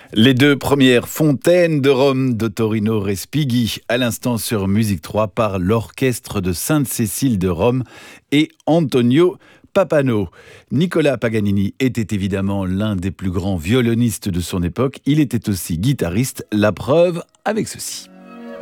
Les deux premières fontaines de Rome de Torino Respighi, à l'instant sur Musique 3 par l'orchestre de Sainte-Cécile de Rome et Antonio Papano. Nicolas Paganini était évidemment l'un des plus grands violonistes de son époque. Il était aussi guitariste, la preuve avec ceci.